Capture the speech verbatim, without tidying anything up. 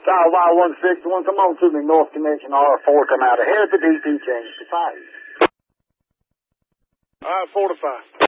Dial Y one sixty-one, come on to me, North Connection R four, come out ahead of the D P change to five. All right, four to five.